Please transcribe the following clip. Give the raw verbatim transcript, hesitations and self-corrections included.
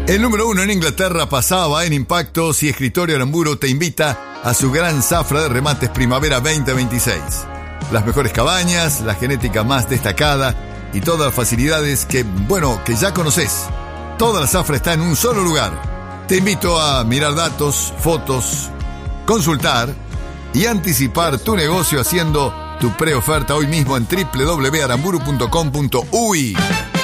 El número uno en Inglaterra pasaba en impactos y Escritorio Aramburu te invita a su gran zafra de remates primavera veinte veintiséis. Las mejores cabañas, la genética más destacada y todas las facilidades que, bueno, que ya conoces. Toda la zafra está en un solo lugar. Te invito a mirar datos, fotos, consultar y anticipar tu negocio haciendo tu preoferta hoy mismo en doble u doble u doble u punto aramburu punto com punto u y.